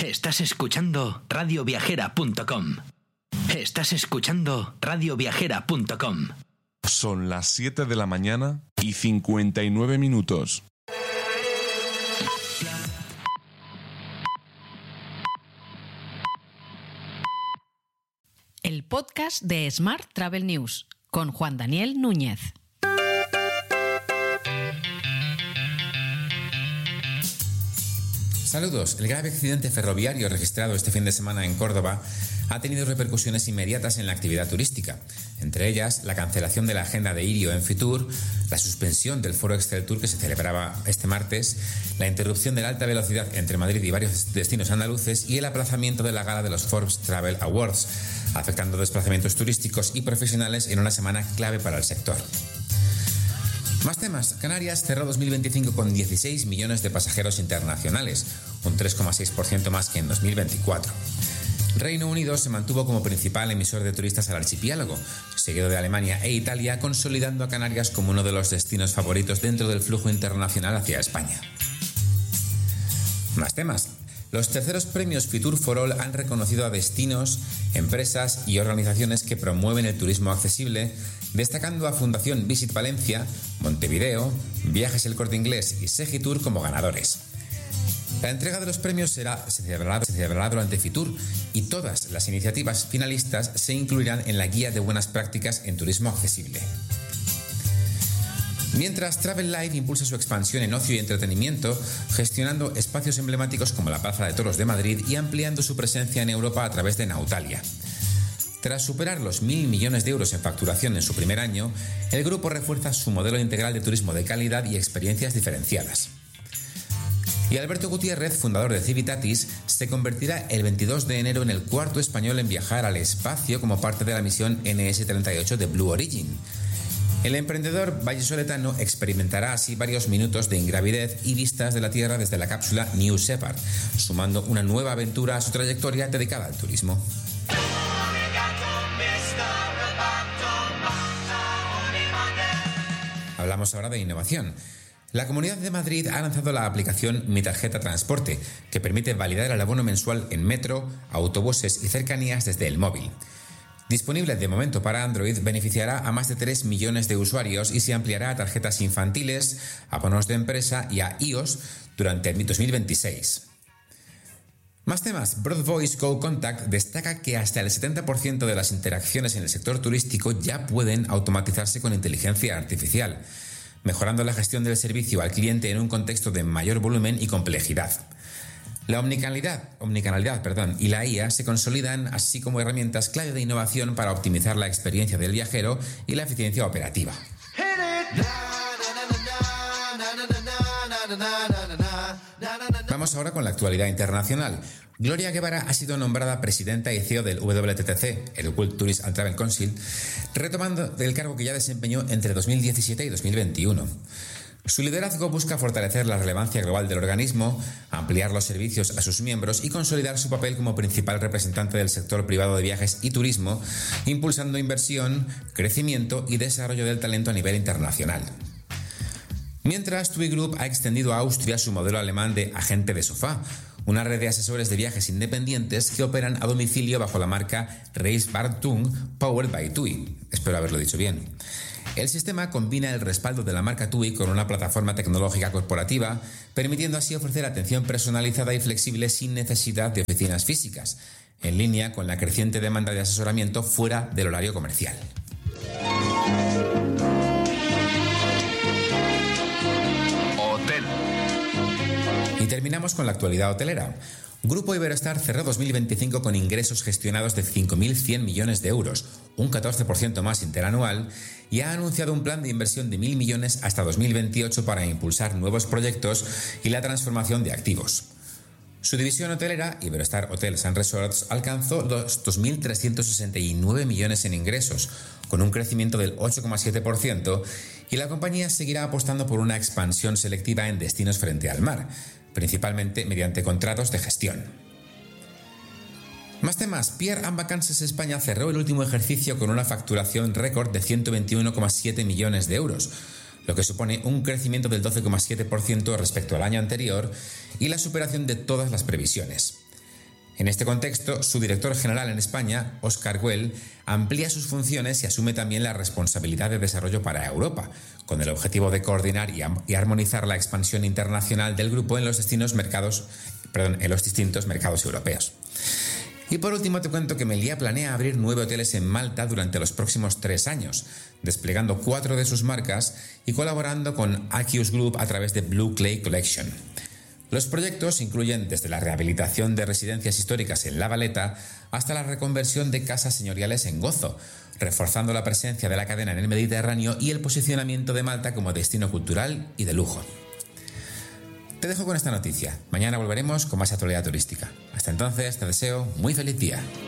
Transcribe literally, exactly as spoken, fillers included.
Estás escuchando radio viajera punto com. Estás escuchando radio viajera punto com. Son las siete de la mañana y cincuenta y nueve minutos. El podcast de Smart Travel News con Juan Daniel Núñez. Saludos. El grave accidente ferroviario registrado este fin de semana en Córdoba ha tenido repercusiones inmediatas en la actividad turística, entre ellas la cancelación de la agenda de Irio en Fitur, la suspensión del foro Exceltour que se celebraba este martes, la interrupción de la alta velocidad entre Madrid y varios destinos andaluces y el aplazamiento de la gala de los Forbes Travel Awards, afectando desplazamientos turísticos y profesionales en una semana clave para el sector. Más temas. Canarias cerró dos mil veinticinco con dieciséis millones de pasajeros internacionales, un tres coma seis por ciento más que en dos mil veinticuatro. Reino Unido se mantuvo como principal emisor de turistas al archipiélago, seguido de Alemania e Italia, consolidando a Canarias como uno de los destinos favoritos dentro del flujo internacional hacia España. Más temas. Los terceros premios Fitur for All han reconocido a destinos, empresas y organizaciones que promueven el turismo accesible, destacando a Fundación Visit Valencia, Montevideo, Viajes El Corte Inglés y Segitur como ganadores. La entrega de los premios será, se, celebrará, se celebrará durante Fitur y todas las iniciativas finalistas se incluirán en la guía de buenas prácticas en turismo accesible. Mientras, Travel Life impulsa su expansión en ocio y entretenimiento, gestionando espacios emblemáticos como la Plaza de Toros de Madrid y ampliando su presencia en Europa a través de Nautalia. Tras superar los mil millones de euros en facturación en su primer año, el grupo refuerza su modelo integral de turismo de calidad y experiencias diferenciadas. Y Alberto Gutiérrez, fundador de Civitatis, se convertirá el veintidós de enero en el cuarto español en viajar al espacio como parte de la misión N S treinta y ocho de Blue Origin. El emprendedor vallisoletano experimentará así varios minutos de ingravidez y vistas de la Tierra desde la cápsula New Shepard, sumando una nueva aventura a su trayectoria dedicada al turismo. Hablamos ahora de innovación. La Comunidad de Madrid ha lanzado la aplicación Mi Tarjeta Transporte, que permite validar el abono mensual en metro, autobuses y cercanías desde el móvil. Disponible de momento para Android, beneficiará a más de tres millones de usuarios y se ampliará a tarjetas infantiles, a bonos de empresa y a iOS durante el dos mil veintiséis. Más temas. Broad Voice Go Contact destaca que hasta el setenta por ciento de las interacciones en el sector turístico ya pueden automatizarse con inteligencia artificial, mejorando la gestión del servicio al cliente en un contexto de mayor volumen y complejidad. La omnicanalidad, omnicanalidad perdón, y la I A se consolidan así como herramientas clave de innovación para optimizar la experiencia del viajero y la eficiencia operativa. Vamos ahora con la actualidad internacional. Gloria Guevara ha sido nombrada presidenta y C E O del W T T C, el World Tourist and Travel Council, retomando el cargo que ya desempeñó entre dos mil diecisiete y dos mil veintiuno. Su liderazgo busca fortalecer la relevancia global del organismo, ampliar los servicios a sus miembros y consolidar su papel como principal representante del sector privado de viajes y turismo, impulsando inversión, crecimiento y desarrollo del talento a nivel internacional. Mientras, TUI Group ha extendido a Austria su modelo alemán de agente de sofá, una red de asesores de viajes independientes que operan a domicilio bajo la marca Reisbartung Powered by TUI. Espero haberlo dicho bien. El sistema combina el respaldo de la marca TUI con una plataforma tecnológica corporativa, permitiendo así ofrecer atención personalizada y flexible sin necesidad de oficinas físicas, en línea con la creciente demanda de asesoramiento fuera del horario comercial. Hotel. Y terminamos con la actualidad hotelera. Grupo Iberostar cerró dos mil veinticinco con ingresos gestionados de cinco mil cien millones de euros, un catorce por ciento más interanual, y ha anunciado un plan de inversión de mil millones hasta dos mil veintiocho para impulsar nuevos proyectos y la transformación de activos. Su división hotelera, Iberostar Hotels and Resorts, alcanzó los dos mil trescientos sesenta y nueve millones en ingresos, con un crecimiento del ocho coma siete por ciento, y la compañía seguirá apostando por una expansión selectiva en destinos frente al mar, principalmente mediante contratos de gestión. Más temas. Pierre and Vacances España cerró el último ejercicio con una facturación récord de ciento veintiuno coma siete millones de euros, lo que supone un crecimiento del doce coma siete por ciento respecto al año anterior y la superación de todas las previsiones. En este contexto, su director general en España, Óscar Güell, amplía sus funciones y asume también la responsabilidad de desarrollo para Europa, con el objetivo de coordinar y, y armonizar la expansión internacional del grupo en los distintos mercados, perdón, en los distintos mercados europeos. Y por último te cuento que Meliá planea abrir nueve hoteles en Malta durante los próximos tres años, desplegando cuatro de sus marcas y colaborando con Aquius Group a través de Blue Clay Collection. Los proyectos incluyen desde la rehabilitación de residencias históricas en La Valeta hasta la reconversión de casas señoriales en Gozo, reforzando la presencia de la cadena en el Mediterráneo y el posicionamiento de Malta como destino cultural y de lujo. Te dejo con esta noticia. Mañana volveremos con más actualidad turística. Hasta entonces te deseo muy feliz día.